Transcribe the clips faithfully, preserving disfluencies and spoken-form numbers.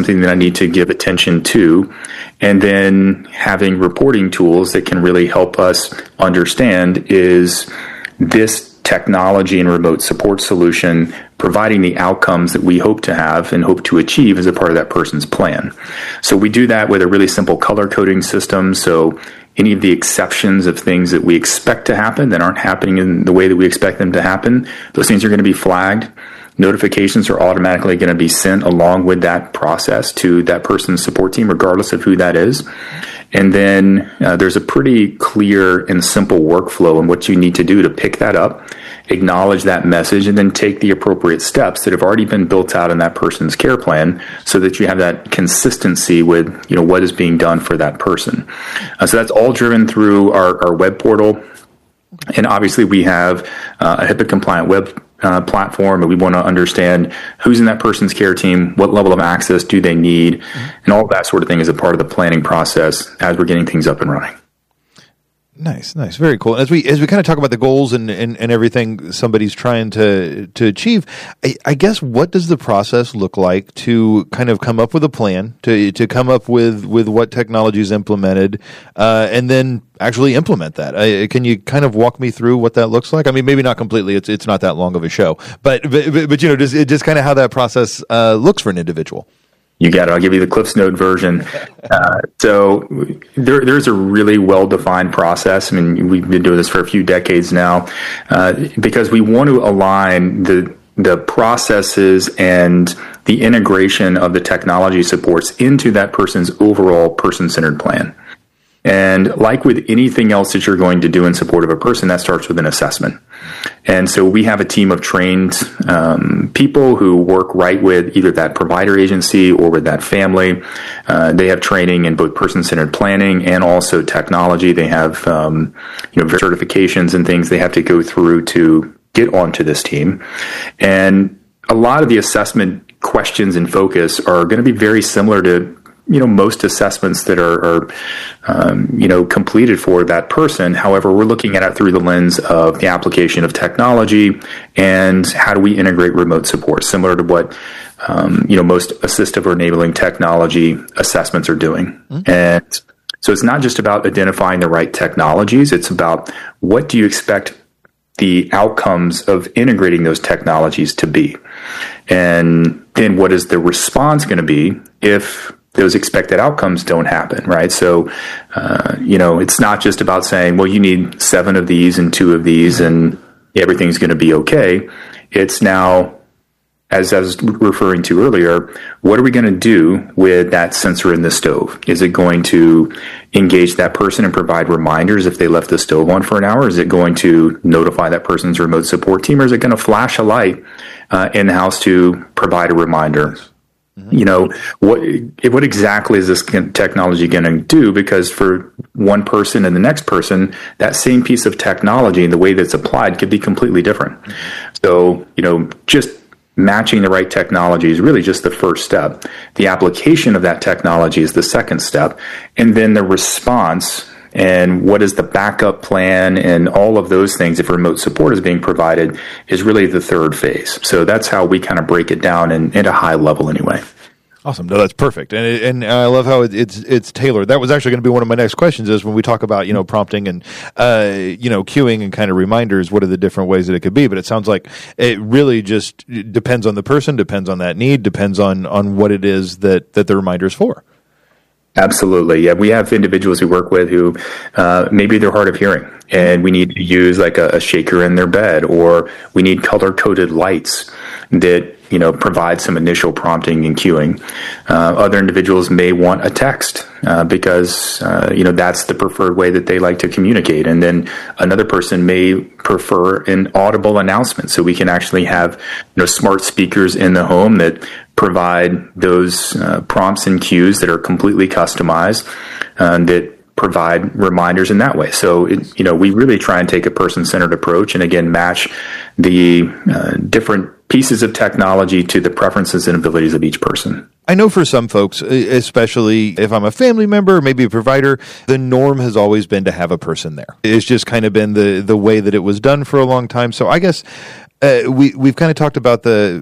something that I need to give attention to, and then having reporting tools that can really help us understand, is this technology and remote support solution providing the outcomes that we hope to have and hope to achieve as a part of that person's plan. So we do that with a really simple color coding system. So any of the exceptions of things that we expect to happen that aren't happening in the way that we expect them to happen, those things are going to be flagged. Notifications are automatically going to be sent along with that process to that person's support team, regardless of who that is. And then uh, there's a pretty clear and simple workflow in what you need to do to pick that up, acknowledge that message, and then take the appropriate steps that have already been built out in that person's care plan, so that you have that consistency with, you know, what is being done for that person. Uh, so that's all driven through our, our web portal. And obviously we have uh, a HIPAA compliant web Uh, platform, and we want to understand who's in that person's care team, what level of access do they need, mm-hmm. and all of that sort of thing is a part of the planning process as we're getting things up and running. Nice, nice, very cool. As we as we kind of talk about the goals and, and, and everything somebody's trying to to achieve, I, I guess what does the process look like to kind of come up with a plan, to to come up with, with what technology is implemented, uh, and then actually implement that? I, can you kind of walk me through what that looks like? I mean, maybe not completely. It's it's not that long of a show, but but, but, but you know, just just kind of how that process uh, looks for an individual. You got it. I'll give you the Cliffs Note version. Uh, so there, there's a really well-defined process. I mean, we've been doing this for a few decades now, uh, because we want to align the the processes and the integration of the technology supports into that person's overall person-centered plan. And like with anything else that you're going to do in support of a person, that starts with an assessment. And so we have a team of trained um, people who work right with either that provider agency or with that family. Uh, they have training in both person-centered planning and also technology. They have um, you know, certifications and things they have to go through to get onto this team. And a lot of the assessment questions and focus are going to be very similar to you know, most assessments that are, are um, you know, completed for that person. However, we're looking at it through the lens of the application of technology and how do we integrate remote support, similar to what, um, you know, most assistive or enabling technology assessments are doing. Mm-hmm. And so it's not just about identifying the right technologies. It's about what do you expect the outcomes of integrating those technologies to be? And then what is the response going to be if those expected outcomes don't happen, right? So, uh, you know, it's not just about saying, well, you need seven of these and two of these and everything's going to be okay. It's now, as I was referring to earlier, what are we going to do with that sensor in the stove? Is it going to engage that person and provide reminders if they left the stove on for an hour? Is it going to notify that person's remote support team, or is it going to flash a light uh, in the house to provide a reminder? Mm-hmm. You know, what what exactly is this technology going to do? Because for one person and the next person, that same piece of technology and the way that's applied could be completely different. Mm-hmm. So, you know, just matching the right technology is really just the first step. The application of that technology is the second step. And then the response and what is the backup plan and all of those things, if remote support is being provided, is really the third phase. So that's how we kind of break it down in, at a high level anyway. Awesome. No, that's perfect. And it, and I love how it, it's it's tailored. That was actually going to be one of my next questions, is when we talk about, you know, prompting and, uh, you know, queuing and kind of reminders, what are the different ways that it could be? But it sounds like it really just depends on the person, depends on that need, depends on, on what it is that, that the reminder is for. Absolutely. Yeah. We have individuals we work with who uh, maybe they're hard of hearing and we need to use like a, a shaker in their bed, or we need color coded lights that, you know, provide some initial prompting and cueing. Uh, other individuals may want a text uh, because, uh, you know, that's the preferred way that they like to communicate. And then another person may prefer an audible announcement. So we can actually have, you know, smart speakers in the home that provide those uh, prompts and cues that are completely customized, uh, that provide reminders in that way. So, it, you know, we really try and take a person-centered approach and, again, match the uh, different pieces of technology to the preferences and abilities of each person. I know for some folks, especially if I'm a family member, maybe a provider, the norm has always been to have a person there. It's just kind of been the, the way that it was done for a long time. So I guess uh, we, we've kind of talked about the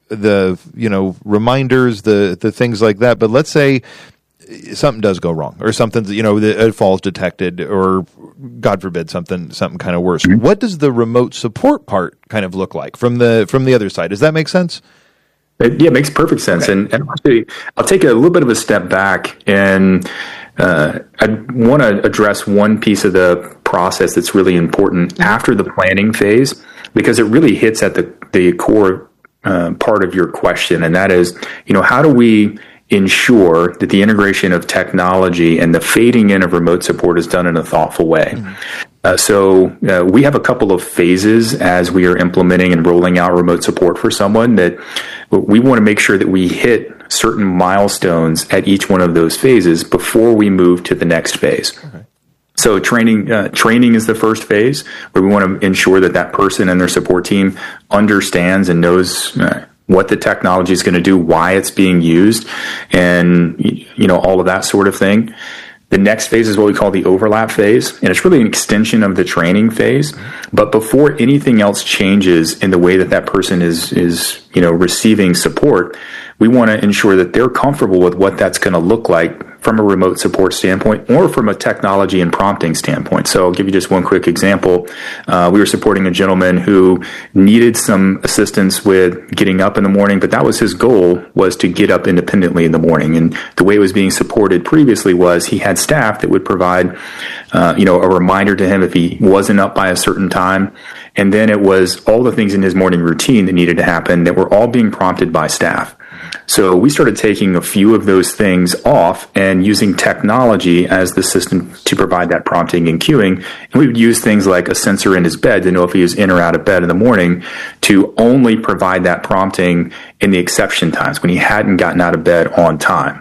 the you know reminders, the the things like that. But let's say something does go wrong, or something, you know, a fall's detected, or God forbid something something kind of worse. Mm-hmm. What does the remote support part kind of look like from the from the other side? Does that make sense? It, yeah, it makes perfect sense. Okay. And, and actually, I'll take a little bit of a step back, and uh, I want to address one piece of the process that's really important after the planning phase, because it really hits at the the core uh, part of your question, and that is, you know, how do we ensure that the integration of technology and the fading in of remote support is done in a thoughtful way. Mm-hmm. Uh, so uh, we have a couple of phases as we are implementing and rolling out remote support for someone, that we want to make sure that we hit certain milestones at each one of those phases before we move to the next phase. Okay. So training uh, training is the first phase, where we want to ensure that that person and their support team understands and knows uh, what the technology is going to do, why it's being used, and, you know, all of that sort of thing. The next phase is what we call the overlap phase, and it's really an extension of the training phase. But before anything else changes in the way that that person is, is, you know, receiving support, we want to ensure that they're comfortable with what that's going to look like from a remote support standpoint, or from a technology and prompting standpoint. So I'll give you just one quick example. Uh, we were supporting a gentleman who needed some assistance with getting up in the morning, but that was his goal, was to get up independently in the morning. And the way it was being supported previously was he had staff that would provide, uh, you know, a reminder to him if he wasn't up by a certain time. And then it was all the things in his morning routine that needed to happen that were all being prompted by staff. So we started taking a few of those things off and using technology as the system to provide that prompting and cueing. And we would use things like a sensor in his bed to know if he was in or out of bed in the morning, to only provide that prompting in the exception times when he hadn't gotten out of bed on time.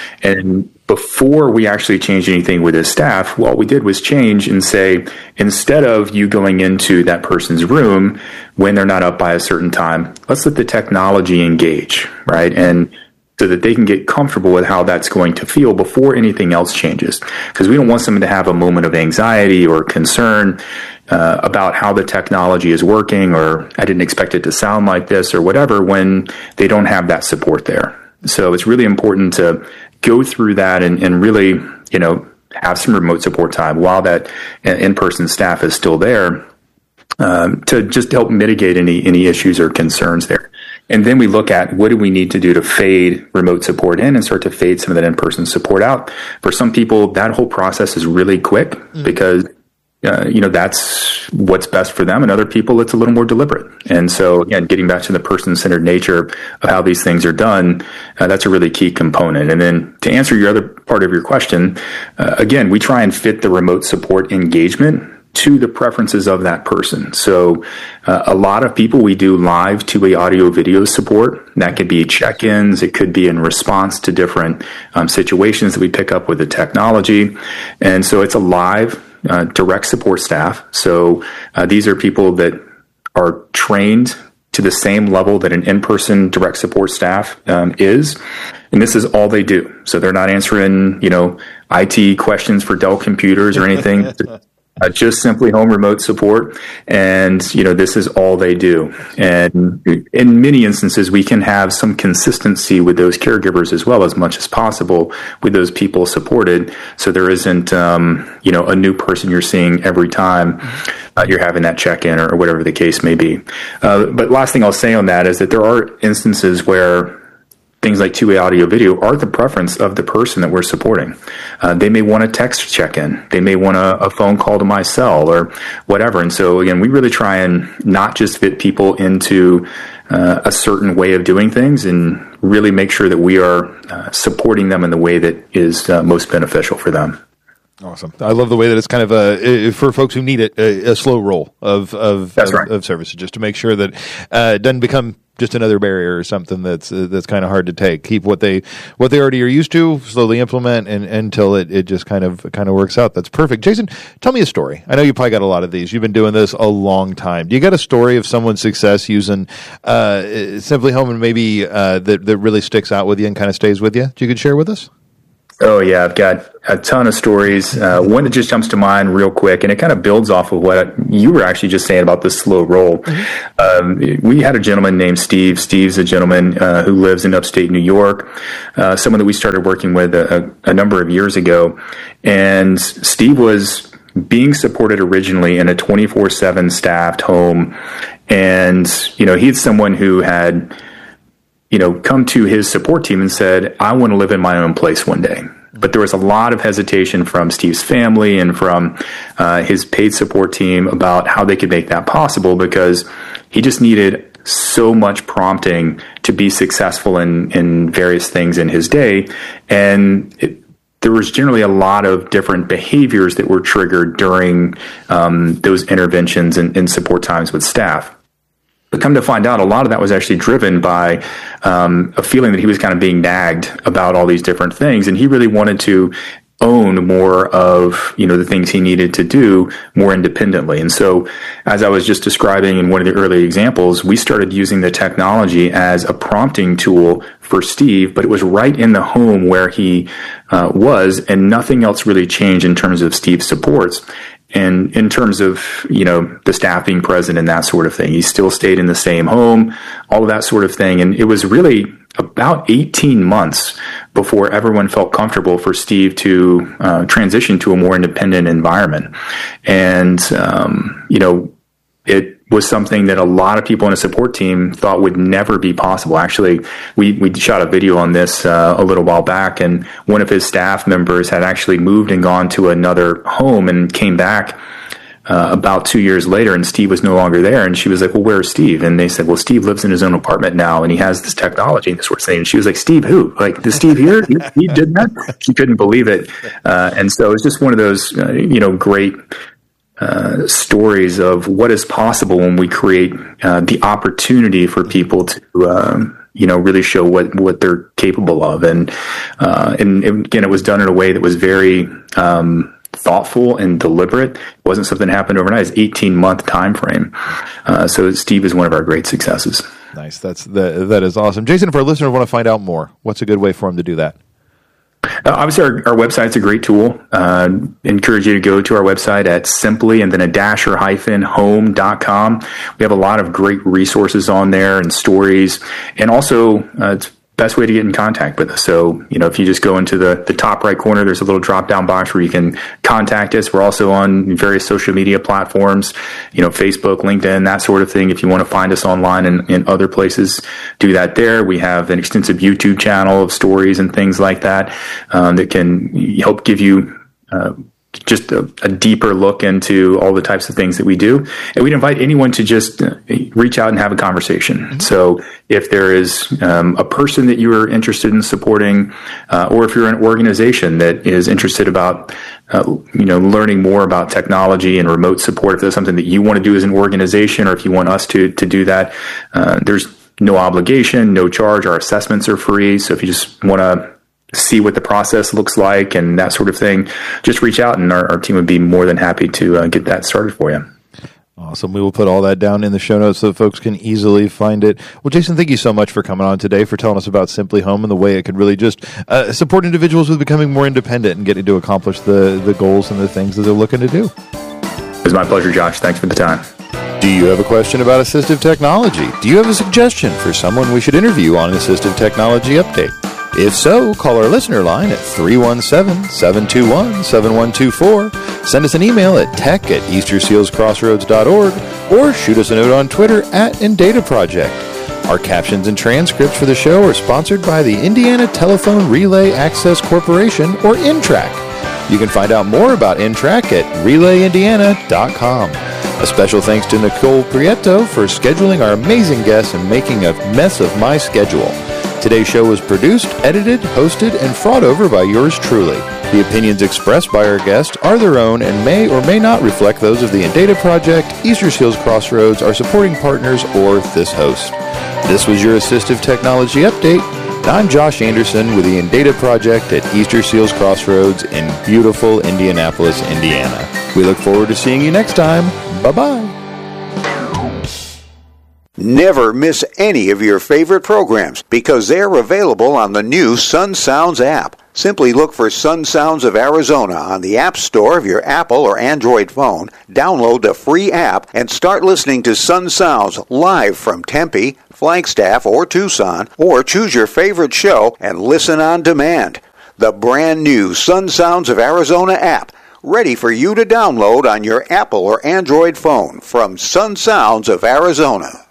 And before we actually changed anything with his staff, what we did was change and say, instead of you going into that person's room when they're not up by a certain time, let's let the technology engage, right? And so that they can get comfortable with how that's going to feel before anything else changes. Because we don't want someone to have a moment of anxiety or concern uh, about how the technology is working, or I didn't expect it to sound like this, or whatever, when they don't have that support there. So it's really important to go through that and, and really, you know, have some remote support time while that in-person staff is still there, um, to just help mitigate any any issues or concerns there. And then we look at, what do we need to do to fade remote support in and start to fade some of that in-person support out. For some people, that whole process is really quick mm. because Uh, you know, that's what's best for them. And other people, it's a little more deliberate. And so, again, getting back to the person-centered nature of how these things are done, uh, that's a really key component. And then to answer your other part of your question, uh, again, we try and fit the remote support engagement to the preferences of that person. So uh, a lot of people, we do live two-way audio video support. That could be check-ins. It could be in response to different um, situations that we pick up with the technology. And so it's a live Uh, direct support staff. So uh, these are people that are trained to the same level that an in-person direct support staff um, is, and this is all they do. So they're not answering, you know, I T questions for Dell computers or anything. Uh, just simply home remote support, and you know, this is all they do. And in many instances, we can have some consistency with those caregivers as well, as much as possible with those people supported, so there isn't um, you know, a new person you're seeing every time uh, you're having that check-in, or, or whatever the case may be. Uh, but last thing I'll say on that is that there are instances where things like two-way audio video are the preference of the person that we're supporting. Uh, they may want a text check-in. They may want a, a phone call to my cell or whatever. And so, again, we really try and not just fit people into uh, a certain way of doing things, and really make sure that we are uh, supporting them in the way that is uh, most beneficial for them. Awesome. I love the way that it's kind of a, for folks who need it, a, a slow roll of of, That's of, right. of services, just to make sure that uh, it doesn't become just another barrier or something that's uh, that's kind of hard to take. Keep what they what they already are used to, slowly implement, and until it, it just kind of kind of works out. That's perfect. Jason, tell me a story. I know you probably got a lot of these. You've been doing this a long time. Do you got a story of someone's success using uh, Simply Home, and maybe uh, that that really sticks out with you and kind of stays with you that you could share with us? Oh, yeah, I've got a ton of stories. Uh, one that just jumps to mind real quick, and it kind of builds off of what you were actually just saying about the slow roll. Mm-hmm. Um, we had a gentleman named Steve. Steve's a gentleman uh, who lives in upstate New York, uh, someone that we started working with a, a number of years ago. And Steve was being supported originally in a twenty-four seven staffed home. And, you know, he's someone who had, you know, come to his support team and said, I want to live in my own place one day. But there was a lot of hesitation from Steve's family and from uh, his paid support team about how they could make that possible, because he just needed so much prompting to be successful in, in various things in his day. And it, there was generally a lot of different behaviors that were triggered during um, those interventions and, and support times with staff. But come to find out, a lot of that was actually driven by um, a feeling that he was kind of being nagged about all these different things, and he really wanted to own more of, you know, the things he needed to do more independently. And so, as I was just describing in one of the early examples, we started using the technology as a prompting tool for Steve, but it was right in the home where he uh, was, and nothing else really changed in terms of Steve's supports. And in terms of, you know, the staff being present and that sort of thing, he still stayed in the same home, all of that sort of thing. And it was really about eighteen months before everyone felt comfortable for Steve to uh, transition to a more independent environment. And, um, you know, it was something that a lot of people in a support team thought would never be possible. Actually, we, we shot a video on this uh, a little while back, and one of his staff members had actually moved and gone to another home and came back uh, about two years later, and Steve was no longer there. And she was like, well, where's Steve? And they said, well, Steve lives in his own apartment now, and he has this technology and this sort of thing. And she was like, Steve who? Like, the Steve here? He, he did that? She couldn't believe it. Uh, and so it's just one of those, uh, you know, great Uh, stories of what is possible when we create uh, the opportunity for people to, um, you know, really show what, what they're capable of. And, uh, and again, it was done in a way that was very um, thoughtful and deliberate. It wasn't something that happened overnight. It's an eighteen month time frame. Uh, so Steve is one of our great successes. Nice. That's that, that is awesome. Jason, if our listeners want to find out more, what's a good way for them to do that? Uh, obviously, our, our website's a great tool. Uh, encourage you to go to our website at simply and then a dash or hyphen home dot com. We have a lot of great resources on there and stories. And also, uh, it's best way to get in contact with us. So, you know, if you just go into the, the top right corner, there's a little drop down box where you can contact us. We're also on various social media platforms, you know, Facebook, LinkedIn, that sort of thing. If you want to find us online and in other places, do that there. We have an extensive YouTube channel of stories and things like that, um, that can help give you, uh, just a, a deeper look into all the types of things that we do. And we'd invite anyone to just uh, reach out and have a conversation. Mm-hmm. So if there is um, a person that you are interested in supporting, uh, or if you're an organization that is interested about, uh, you know, learning more about technology and remote support, if there's something that you want to do as an organization, or if you want us to, to do that, uh, there's no obligation, no charge. Our assessments are free. So if you just want to see what the process looks like and that sort of thing, just reach out, and our, our team would be more than happy to uh, get that started for you. Awesome. We will put all that down in the show notes so that folks can easily find it. Well, Jason, thank you so much for coming on today, for telling us about Simply Home and the way it could really just uh, support individuals with becoming more independent and getting to accomplish the, the goals and the things that they're looking to do. It was my pleasure, Josh. Thanks for the time. Do you have a question about assistive technology? Do you have a suggestion for someone we should interview on an Assistive Technology Update? If so, call our listener line at three one seven, seven two one, seven one two four, send us an email at tech at easter seals crossroads dot org, or shoot us a note on Twitter at Indata Project. Our captions and transcripts for the show are sponsored by the Indiana Telephone Relay Access Corporation, or I N T R A C. You can find out more about I N T R A C at relay indiana dot com. A special thanks to Nicole Prieto for scheduling our amazing guests and making a mess of my schedule. Today's show was produced, edited, hosted, and fraught over by yours truly. The opinions expressed by our guests are their own and may or may not reflect those of the Indata Project, Easter Seals Crossroads, our supporting partners, or this host. This was your Assistive Technology Update. I'm Josh Anderson with the Indata Project at Easter Seals Crossroads in beautiful Indianapolis, Indiana. We look forward to seeing you next time. Bye-bye. Never miss any of your favorite programs because they're available on the new Sun Sounds app. Simply look for Sun Sounds of Arizona on the App Store of your Apple or Android phone, download the free app, and start listening to Sun Sounds live from Tempe, Flagstaff, or Tucson, or choose your favorite show and listen on demand. The brand new Sun Sounds of Arizona app, ready for you to download on your Apple or Android phone from Sun Sounds of Arizona.